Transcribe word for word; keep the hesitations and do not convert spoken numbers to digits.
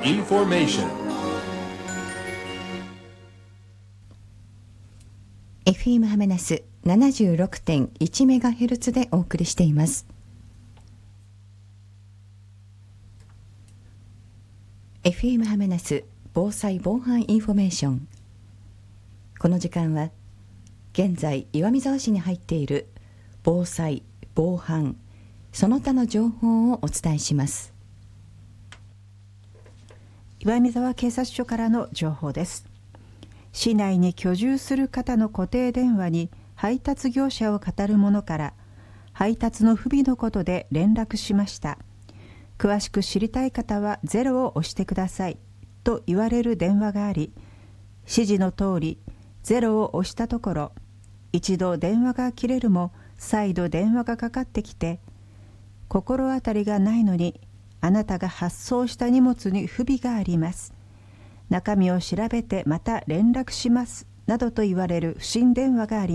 Information エフエム ハメナス ななじゅうろくてんいちメガヘルツ でお送りしています。エフエム ハメナス防災防犯インフォメーション。この時間は現在岩見沢市に入っている防災防犯その他の情報をお伝えします。 岩見沢警察署からの情報です。市内に居住する方の固定電話に配達業者を語る者から配達の不備のことで連絡しました。詳しく知りたい方はゼロを押してくださいと言われる電話があり、指示の通りゼロを押したところ、一度電話が切れるも再度電話がかかってきて、心当たりがないのにあなたが発送した荷物に不備があります。中身を調べてまた連絡しますなどと言われる不審電話があります。